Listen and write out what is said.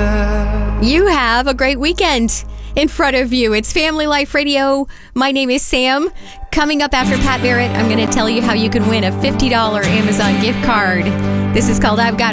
You have a great weekend in front of you. It's Family Life Radio. My name is Sam. Coming up after Pat Barrett, I'm going to tell you how you can win a $50 Amazon gift card. This is called I've Got